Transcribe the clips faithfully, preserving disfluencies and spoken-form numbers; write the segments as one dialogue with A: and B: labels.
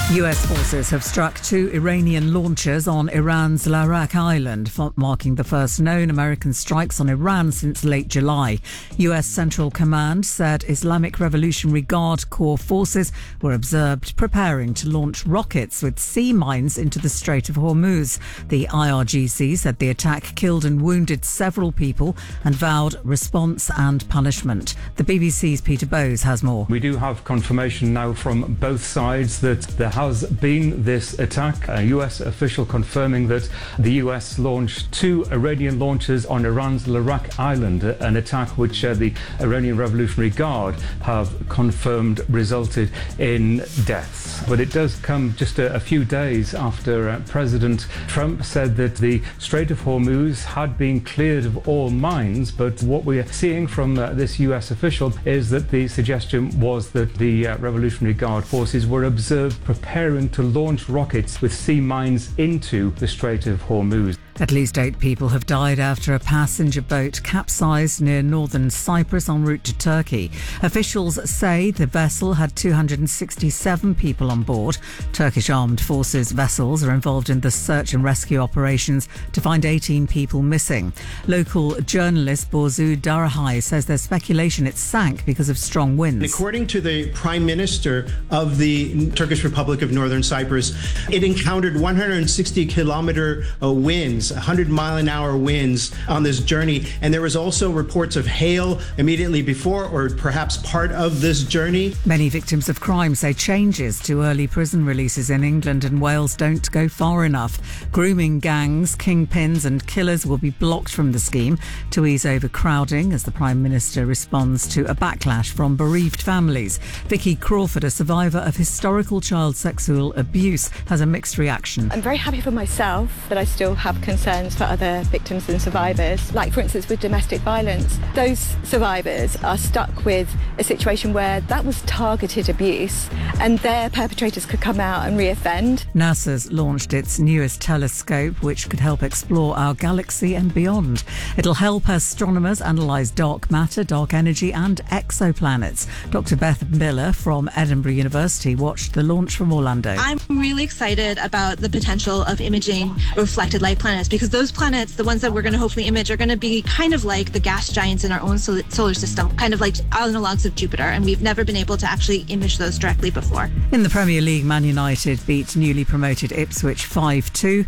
A: U S forces have struck two Iranian launchers on Iran's Larak Island, marking the first known American strikes on Iran since late July. U S Central Command said Islamic Revolutionary Guard Corps forces were observed preparing to launch rockets with sea mines into the Strait of Hormuz. The I R G C said the attack killed and wounded several people and vowed response and punishment. The B B C's Peter Bowes has more.
B: We do have confirmation now from both sides that there has been this attack. A U S official confirming that the U S launched two Iranian launchers on Iran's Larak Island, an attack which uh, the Iranian Revolutionary Guard have confirmed resulted in deaths. But it does come just a, a few days after uh, President Trump said that the Strait of Hormuz had been cleared of all mines. But what we are seeing from uh, this U S official is that the suggestion was that the uh, Revolutionary Guard forces were observed preparing to launch rockets with sea mines into the Strait of Hormuz.
A: At least eight people have died after a passenger boat capsized near northern Cyprus en route to Turkey. Officials say the vessel had two hundred sixty-seven people on board. Turkish armed forces vessels are involved in the search and rescue operations to find eighteen people missing. Local journalist Borzu Darahai says there's speculation it sank because of strong winds.
C: According to the Prime Minister of the Turkish Republic of Northern Cyprus, it encountered one hundred sixty kilometer uh, winds, one hundred mile an hour winds on this journey. And there was also reports of hail immediately before or perhaps part of this journey.
A: Many victims of crime say changes to early prison releases in England and Wales don't go far enough. Grooming gangs, kingpins and killers will be blocked from the scheme to ease overcrowding as the Prime Minister responds to a backlash from bereaved families. Vicky Crawford, a survivor of historical child sexual abuse, has a mixed reaction.
D: I'm very happy for myself that I still have concerns for other victims and survivors. Like, for instance, with domestic violence, those survivors are stuck with a situation where that was targeted abuse and their perpetrators could come out and reoffend.
A: NASA's launched its newest telescope, which could help explore our galaxy and beyond. It'll help astronomers analyse dark matter, dark energy and exoplanets. Doctor Beth Miller from Edinburgh University watched the launch from Orlando.
E: I'm really excited about the potential of imaging reflected light planets, because those planets, the ones that we're going to hopefully image, are going to be kind of like the gas giants in our own solar system, kind of like analogues of Jupiter, and we've never been able to actually image those directly before.
A: In the Premier League, Man United beat newly promoted Ipswich five two.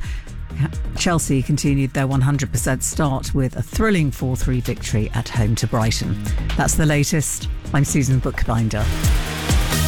A: Chelsea continued their one hundred percent start with a thrilling four three victory at home to Brighton. That's the latest. I'm Susan Bookbinder.